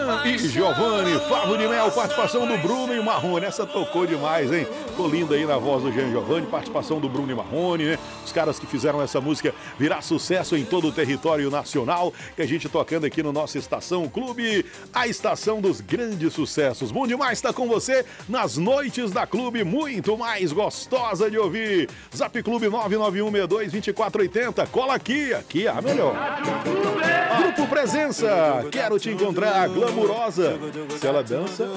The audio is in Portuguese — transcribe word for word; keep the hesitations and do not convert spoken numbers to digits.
Jean e Giovanni, Favo de Mel, participação do Bruno e Marrone. Essa tocou demais, hein? Ficou linda aí na voz do Jean e Giovanni, participação do Bruno e Marrone, né? Os caras que fizeram essa música virar sucesso em todo o território nacional, que a gente tocando aqui no nossa Estação Clube, a estação dos grandes sucessos. Bom demais estar com você nas noites da Clube, muito mais gostosa de ouvir. Zap Clube nove nove um seis dois, dois quatro oito zero. Cola aqui, aqui é a melhor. Grupo Presença, quero te encontrar, glamurosa. Se ela dança,